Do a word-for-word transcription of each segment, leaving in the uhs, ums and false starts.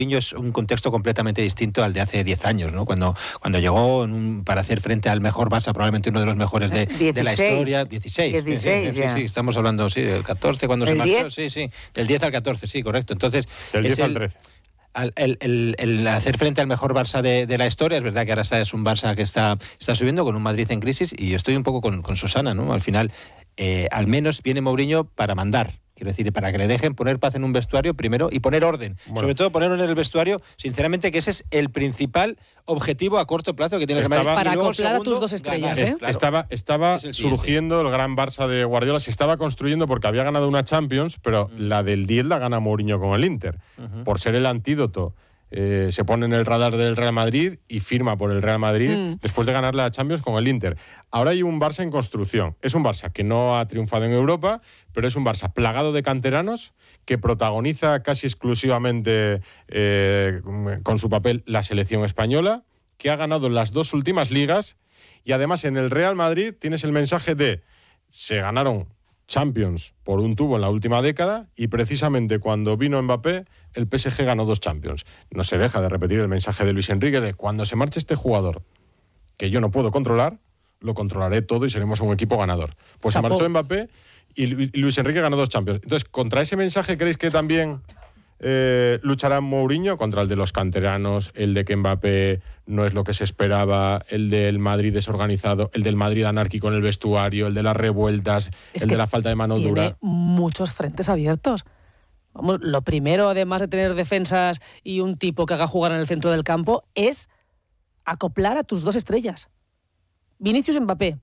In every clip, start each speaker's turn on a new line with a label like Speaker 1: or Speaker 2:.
Speaker 1: es un contexto completamente distinto al de hace diez años, ¿no? Cuando, cuando llegó en un, para hacer frente al mejor Barça, probablemente uno de los mejores de, de la historia. dieciséis.
Speaker 2: dieciséis,
Speaker 1: sí,
Speaker 2: ya.
Speaker 1: sí, sí, estamos hablando, sí, del catorce cuando se marchó. Sí, sí, del diez al catorce, sí, correcto. Entonces,
Speaker 3: del diez al trece.
Speaker 1: El, el, el, el hacer frente al mejor Barça de, de la historia. Es verdad que ahora es un Barça que está, está subiendo con un Madrid en crisis, y yo estoy un poco con, con Susana, ¿no? Al final, eh, al menos viene Mourinho para mandar. Quiero decir, para que le dejen poner paz en un vestuario primero y poner orden. Bueno. Sobre todo poner orden en el vestuario, sinceramente, que ese es el principal objetivo a corto plazo que tiene el Madrid.
Speaker 4: Para acoplar a tus dos estrellas, ¿eh?
Speaker 3: Claro. Estaba, estaba el surgiendo el gran Barça de Guardiola, se estaba construyendo porque había ganado una Champions, pero mm. la del diez la gana Mourinho con el Inter. Uh-huh. Por ser el antídoto. Eh, se pone en el radar del Real Madrid y firma por el Real Madrid mm. después de ganarle la Champions con el Inter. Ahora hay un Barça en construcción. Es un Barça que no ha triunfado en Europa, pero es un Barça plagado de canteranos que protagoniza casi exclusivamente eh, con su papel la selección española, que ha ganado las dos últimas ligas, y además en el Real Madrid tienes el mensaje de se ganaron Champions por un tubo en la última década, y precisamente cuando vino Mbappé el P S G ganó dos Champions. No se deja de repetir el mensaje de Luis Enrique de cuando se marche este jugador que yo no puedo controlar, lo controlaré todo y seremos un equipo ganador. Pues Chapo. Se marchó Mbappé y Luis Enrique ganó dos Champions. Entonces, ¿contra ese mensaje creéis que también eh, luchará Mourinho? Contra el de los canteranos, el de que Mbappé no es lo que se esperaba, el del Madrid desorganizado, el del Madrid anárquico en el vestuario, el de las revueltas,
Speaker 4: es
Speaker 3: el de la falta de mano
Speaker 4: tiene
Speaker 3: dura.
Speaker 4: Muchos frentes abiertos. Vamos, lo primero, además de tener defensas y un tipo que haga jugar en el centro del campo, es acoplar a tus dos estrellas. Vinicius y Mbappé.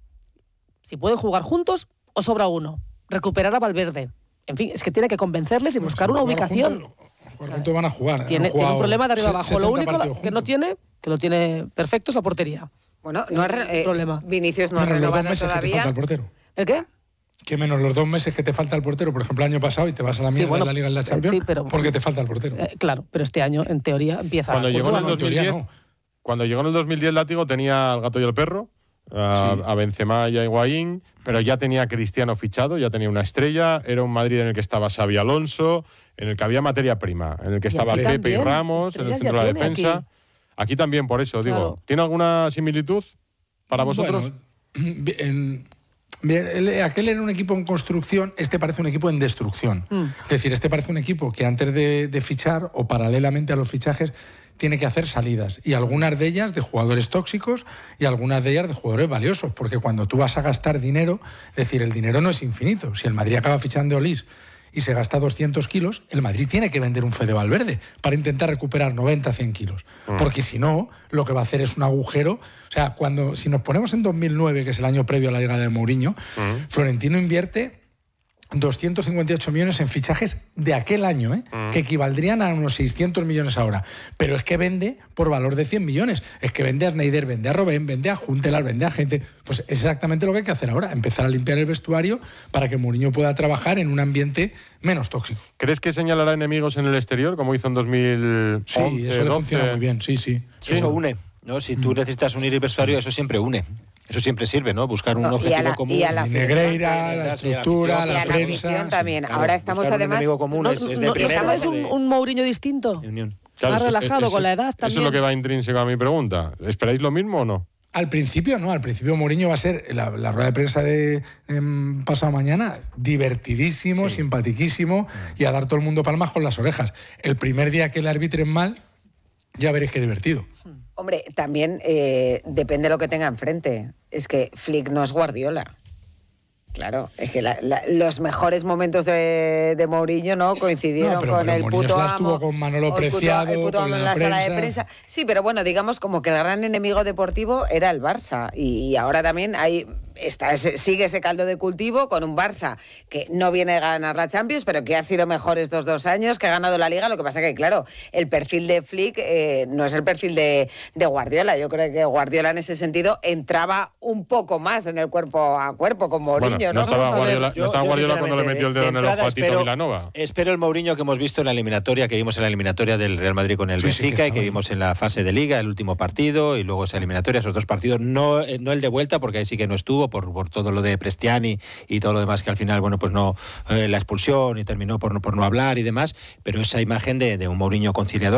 Speaker 4: Si pueden jugar juntos o sobra uno. Recuperar a Valverde. En fin, es que tiene que convencerles y buscar
Speaker 5: pues
Speaker 4: una ubicación.
Speaker 5: Juntos, jugar juntos van a jugar.
Speaker 4: Tiene, tiene un problema de arriba abajo. Lo único que juntos. no tiene, que lo tiene perfecto, es la portería.
Speaker 2: Bueno, no es eh, problema. Vinicius no ha renovado todavía.
Speaker 5: Que te falta el portero.
Speaker 4: ¿El qué?
Speaker 5: Que menos los dos meses que te falta el portero, por ejemplo, el año pasado, y te vas a la mierda sí, bueno, en la Liga en la Champions, sí, pero, porque te falta el portero.
Speaker 4: Eh, claro, pero este año, en teoría, empieza...
Speaker 3: Cuando, llegó en, el
Speaker 5: no,
Speaker 3: dos mil diez,
Speaker 5: no.
Speaker 3: cuando llegó en el dos mil diez Látigo tenía al gato y el perro, a, sí. a Benzema y a Higuaín, pero ya tenía a Cristiano fichado, ya tenía una estrella, era un Madrid en el que estaba Xabi Alonso, en el que había materia prima, en el que estaba Pepe también, y Ramos, en el centro de la defensa. Aquí. aquí también, por eso, claro. digo, ¿tiene alguna similitud para vosotros?
Speaker 5: Bueno, en... Bien, aquel era un equipo en construcción, este parece un equipo en destrucción. Mm. Es decir, este parece un equipo que antes de, de fichar o paralelamente a los fichajes tiene que hacer salidas, y algunas de ellas de jugadores tóxicos y algunas de ellas de jugadores valiosos, porque cuando tú vas a gastar dinero, es decir, el dinero no es infinito. Si el Madrid acaba fichando a Olís y se gasta doscientos kilos, el Madrid tiene que vender un Fede Valverde para intentar recuperar noventa, cien kilos. Mm. Porque si no, lo que va a hacer es un agujero. O sea, cuando si nos ponemos en dos mil nueve, que es el año previo a la llegada de Mourinho, mm. Florentino invierte doscientos cincuenta y ocho millones en fichajes de aquel año, ¿eh? Mm. que equivaldrían a unos seiscientos millones ahora. Pero es que vende por valor de cien millones. Es que vende a Sneijder, vende a Robben, vende a Huntelaar, vende a gente. Pues es exactamente lo que hay que hacer ahora, empezar a limpiar el vestuario para que Mourinho pueda trabajar en un ambiente menos tóxico.
Speaker 3: ¿Crees que señalará enemigos en el exterior, como hizo en dos mil once,
Speaker 5: sí, eso le
Speaker 3: doce?
Speaker 5: Funciona muy bien, sí, sí.
Speaker 1: sí. Eso une, ¿no? Si tú necesitas unir el vestuario, eso siempre une. Eso siempre sirve, ¿no? Buscar un no, objetivo
Speaker 2: la,
Speaker 1: común.
Speaker 2: Y a la
Speaker 5: Negreira, la estructura, la, la, la prensa.
Speaker 2: También.
Speaker 1: Claro,
Speaker 2: ahora estamos además...
Speaker 1: Común
Speaker 4: no,
Speaker 1: es, es,
Speaker 4: no,
Speaker 1: primero,
Speaker 4: es un, un Mourinho distinto.
Speaker 3: Claro,
Speaker 4: más relajado,
Speaker 3: eso,
Speaker 4: con la edad también.
Speaker 3: Eso es lo que va intrínseco a mi pregunta. ¿Esperáis lo mismo o no?
Speaker 5: Al principio no, al principio Mourinho va a ser la, la rueda de prensa de eh, pasado mañana, divertidísimo, sí. simpatiquísimo, sí. y a dar todo el mundo palmas con las orejas. El primer día que le arbitren mal, ya veréis qué divertido.
Speaker 2: Hombre, también eh, depende de lo que tenga enfrente. Es que Flick no es Guardiola. Claro, es que la, la, los mejores momentos de, de Mourinho no coincidieron no, pero,
Speaker 5: con
Speaker 2: pero
Speaker 5: el
Speaker 2: Mourinho
Speaker 5: puto
Speaker 2: amo.
Speaker 5: Estuvo con Manolo Preciado,
Speaker 2: el puto, el puto
Speaker 5: con
Speaker 2: amo en
Speaker 5: la,
Speaker 2: la
Speaker 5: prensa.
Speaker 2: sala de prensa. Sí, pero bueno, digamos como que el gran enemigo deportivo era el Barça. Y, y ahora también hay está ese, sigue ese caldo de cultivo con un Barça que no viene a ganar la Champions, pero que ha sido mejor estos dos años, que ha ganado la Liga. Lo que pasa que, claro, el perfil de Flick eh, no es el perfil de, de Guardiola. Yo creo que Guardiola en ese sentido entraba un poco más en el cuerpo a cuerpo con Mourinho.
Speaker 3: Bueno, no,
Speaker 2: ¿no?
Speaker 3: estaba Guardiola,
Speaker 1: yo,
Speaker 3: no estaba
Speaker 1: yo,
Speaker 3: Guardiola cuando le metió el dedo en el ojo a Tito Vilanova.
Speaker 1: Espero el Mourinho que hemos visto en la eliminatoria, que vimos en la eliminatoria del Real Madrid con el sí, Benfica, sí, que y que bien. Vimos en la fase de Liga, el último partido, y luego esa eliminatoria, esos dos partidos, no, no el de vuelta, porque ahí sí que no estuvo, por, por todo lo de Prestiani y todo lo demás, que al final, bueno, pues no, eh, la expulsión y terminó por, por no hablar y demás, pero esa imagen de, de un Mourinho conciliador.